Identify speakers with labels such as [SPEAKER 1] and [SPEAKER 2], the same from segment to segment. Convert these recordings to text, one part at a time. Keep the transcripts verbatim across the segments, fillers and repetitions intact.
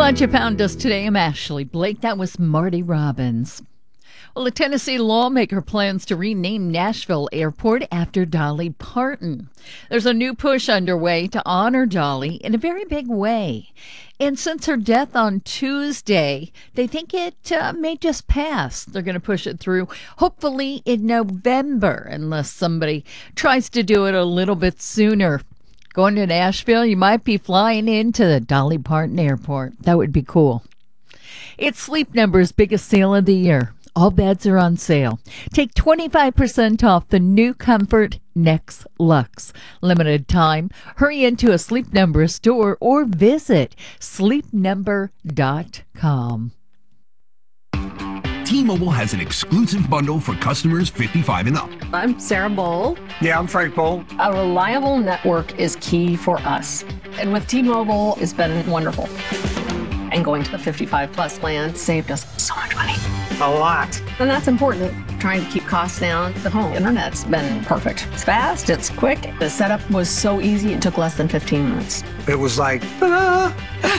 [SPEAKER 1] Glad you found us today. I'm Ashley Blake. That was Marty Robbins. Well, a Tennessee lawmaker plans to rename Nashville Airport after Dolly Parton. There's a new push underway to honor Dolly in a very big way. And since her death on Tuesday, they think it uh, may just pass. They're going to push it through, hopefully in November, unless somebody tries to do it a little bit sooner. Going to Nashville, you might be flying into the Dolly Parton Airport. That would be cool. It's Sleep Number's biggest sale of the year. All beds are on sale. Take twenty-five percent off the new Comfort Next Lux. Limited time. Hurry into a Sleep Number store or visit sleep number dot com.
[SPEAKER 2] T-Mobile has an exclusive bundle for customers fifty-five and up.
[SPEAKER 3] I'm Sarah Bowl.
[SPEAKER 4] Yeah, I'm Frank Bowl.
[SPEAKER 3] A reliable network is key for us. And with T-Mobile, it's been wonderful. And going to the fifty-five plus plan saved us so much money.
[SPEAKER 4] A lot.
[SPEAKER 3] And that's important. Trying to keep costs down. The home internet's been perfect. It's fast, it's quick. The setup was so easy, it took less than fifteen minutes.
[SPEAKER 4] It was like, ah.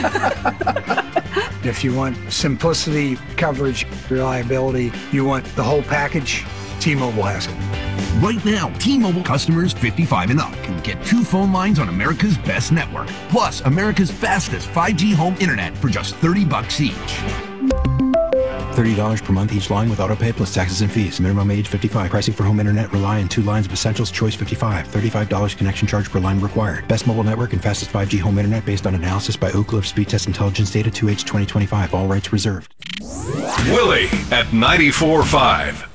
[SPEAKER 4] If you want simplicity, coverage, reliability, you want the whole package, T-Mobile has it.
[SPEAKER 2] Right now, T-Mobile customers fifty-five and up can get two phone lines on America's best network, plus America's fastest five G home internet for just thirty bucks each.
[SPEAKER 5] thirty dollars per month each line with autopay plus taxes and fees. Minimum age fifty-five. Pricing for home internet rely on two lines of Essentials. Choice fifty-five. thirty-five dollars connection charge per line required. Best mobile network and fastest five G home internet based on analysis by Oak Cliff Speed Test Intelligence Data two H twenty twenty-five. All rights reserved.
[SPEAKER 6] Willie at ninety-four point five.